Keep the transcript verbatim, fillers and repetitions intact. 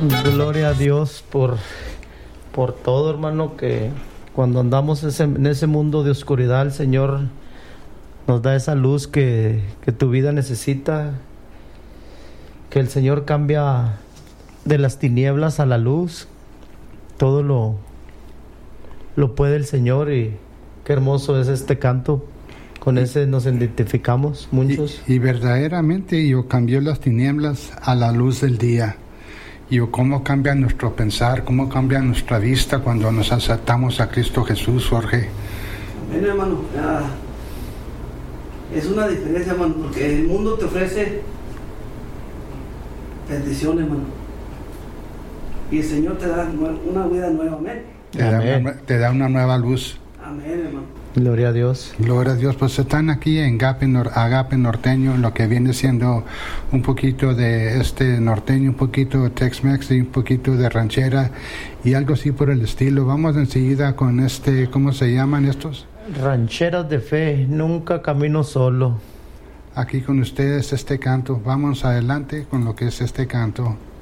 Gloria a Dios por, por todo, hermano, que cuando andamos ese, en ese mundo de oscuridad, el Señor nos da esa luz que, que tu vida necesita, que el Señor cambia de las tinieblas a la luz. Todo lo, lo puede el Señor, y qué hermoso es este canto. Con ese nos identificamos muchos. Y, y verdaderamente yo cambió las tinieblas a la luz del día. Y cómo cambia nuestro pensar, cómo cambia nuestra vista cuando nos aceptamos a Cristo Jesús, Jorge. Amén, hermano. Ah, es una diferencia, hermano, porque el mundo te ofrece bendiciones, hermano. Y el Señor te da una vida nueva, amén. Te da, una, te da una nueva luz. Amén, hermano. Gloria a Dios. Gloria a Dios. Pues están aquí en Agape, Nor- Agape Norteño, lo que viene siendo un poquito de este norteño, un poquito de Tex-Mex y un poquito de ranchera y algo así por el estilo. Vamos enseguida con este, ¿cómo se llaman estos? Rancheras de fe, nunca camino solo. Aquí con ustedes este canto. Vamos adelante con lo que es este canto.